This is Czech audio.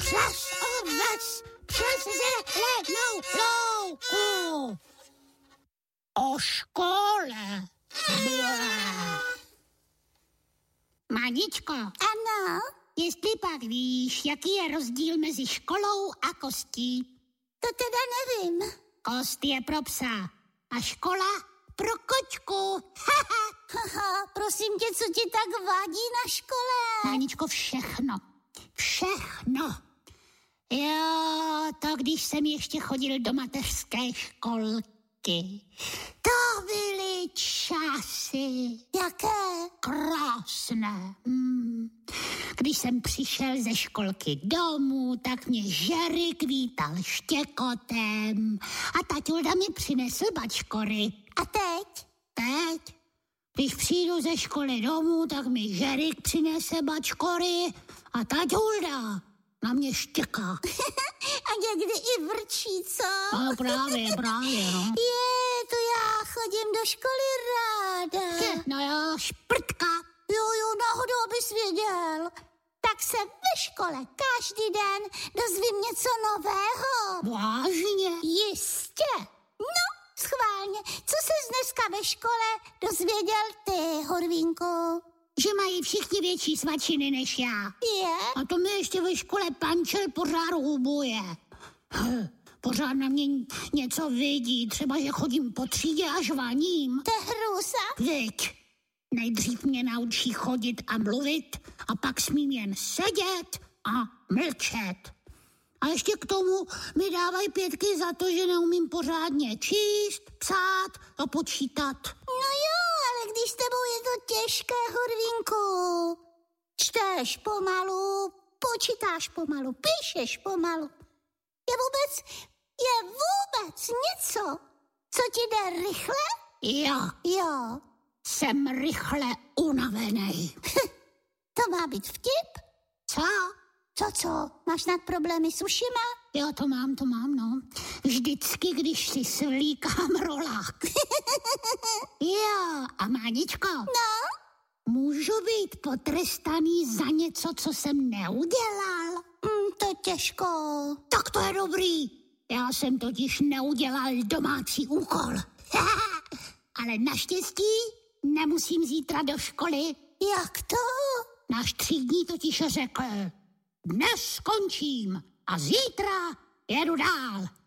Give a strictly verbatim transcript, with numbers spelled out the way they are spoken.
Přes obec, přes zelenou louku. O škole. Blá. Maničko. Ano? Jestli pak víš, jaký je rozdíl mezi školou a kostí? To teda nevím. Kost je pro psa a škola pro kočku. Haha, prosím tě, co ti tak vadí na škole? Maničko, všechno. Všechno. Jo, to když jsem ještě chodil do mateřské školky. To byly časy. Jaké? Krásné. Hmm. Když jsem přišel ze školky domů, tak mě Žerik vítal štěkotem a taťulda mi přinesl bačkory. A teď? Teď, když přijdu ze školy domů, tak mi Žerik přinese bačkory a taťulda na mě štěká. A někdy i vrčí, co? No právě, právě, no. Je, to já chodím do školy ráda. Je, no jo, šprtka. Jo, jo, náhodou, abys věděl. Tak se ve škole každý den dozvím něco nového. Vážně? Jistě. No, schválně. Co ses dneska ve škole dozvěděl ty, Horvínku? Že mají všichni větší svačiny než já. Je? A to mi ještě ve škole pančel pořád hubuje. Pořád na mě něco vidí, třeba že chodím po třídě a žvaním. To je hrůza. Viď, nejdřív mě naučí chodit a mluvit a pak smím jen sedět a mlčet. A ještě k tomu mi dávají pětky za to, že neumím pořádně číst, psát a počítat. No jo, ale když s tebou je to těžké, Horvínku. Čteš pomalu, počítáš pomalu, píšeš pomalu. Je vůbec, je vůbec něco, co ti jde rychle? Jo, Jo. jsem rychle unavený. To má být vtip? Co? Co, co? Máš snad problémy s ušima? Jo, to mám, to mám, no. Vždycky, když si svlíkám rolák. Jo, a Máničko? No? Můžu být potrestaný za něco, co jsem neudělal? Mm, to těžko. Tak to je dobrý. Já jsem totiž neudělal domácí úkol. Ale naštěstí nemusím zítra do školy. Jak to? Náš třídní totiž řekl, dnes skončím a zítra jedu dál.